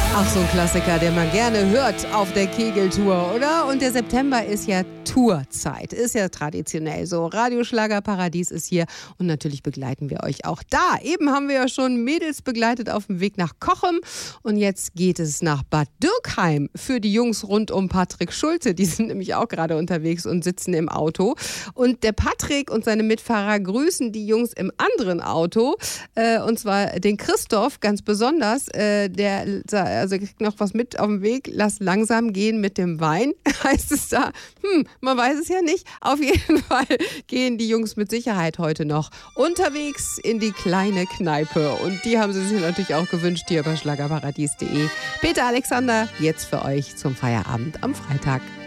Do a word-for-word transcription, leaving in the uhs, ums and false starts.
Auch so ein Klassiker, den man gerne hört auf der Kegeltour, oder? Und der September ist ja Tourzeit, ist ja traditionell so. Radioschlagerparadies ist hier und natürlich begleiten wir euch auch da. Eben haben wir ja schon Mädels begleitet auf dem Weg nach Cochem und jetzt geht es nach Bad Dürkheim für die Jungs rund um Patrick Schulte. Die sind nämlich auch gerade unterwegs und sitzen im Auto. Und der Patrick und seine Mitfahrer grüßen die Jungs im anderen Auto, äh, und zwar den Christoph ganz besonders, äh, der also kriegt noch was mit auf dem Weg. Lass langsam gehen mit dem Wein, heißt es da. Hm, man weiß es ja nicht. Auf jeden Fall gehen die Jungs mit Sicherheit heute noch unterwegs in die kleine Kneipe. Und die haben sie sich natürlich auch gewünscht hier bei schlagerparadies punkt de. Peter Alexander, jetzt für euch zum Feierabend am Freitag.